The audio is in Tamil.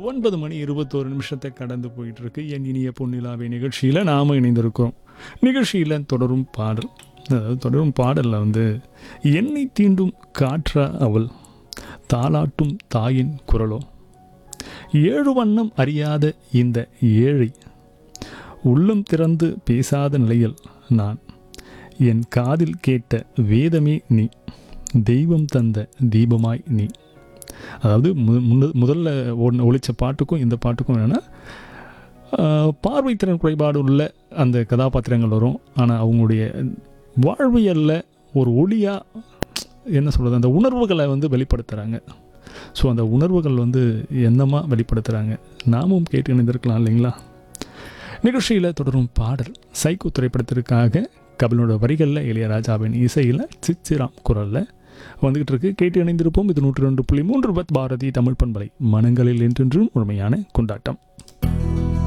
9:21 கடந்து போயிட்டு இருக்கு. என் இனிய பொன்னிலாவே நிகழ்ச்சியில் நாம் இணைந்திருக்கிறோம். நிகழ்ச்சியில் தொடரும் பாடல், அதாவது தொடரும் பாடலில் என்னை தீண்டும் காற்றா அவள், தாலாட்டும் தாயின் குரலோ, ஏழு வண்ணம் அறியாத இந்த ஏழை, உள்ளம் திறந்து பேசாத நிலையில் நான், என் காதில் கேட்ட வேதமே நீ, தெய்வம் தந்த தீபமாய் நீ. அதாவது முதல்ல ஒழித்த பாட்டுக்கும் இந்த பாட்டுக்கும் என்னென்னா, பார்வைத்திறன் குறைபாடு உள்ள அந்த கதாபாத்திரங்கள் வரும். ஆனால் அவங்களுடைய வாழ்வியலில் ஒரு ஒளியாக என்ன சொல்கிறது, அந்த உணர்வுகளை வெளிப்படுத்துகிறாங்க. ஸோ அந்த உணர்வுகள் என்னமாக வெளிப்படுத்துகிறாங்க, நாமும் கேட்டு இணைந்திருக்கலாம் இல்லைங்களா? நிகழ்ச்சியில் தொடரும் பாடல் சைக்கோ திரைப்படத்திற்காக கபிலனோட வரிகளில் இளையராஜாவின் இசையில் சிச்சிராம் குரலில் வந்துகிட்டு இருக்கு. கேட்டு இணைந்திருப்போம். இது 102.3 பாரதி தமிழ் பண்பலை, மனங்களில் என்றென்றும் முழுமையான கொண்டாட்டம்.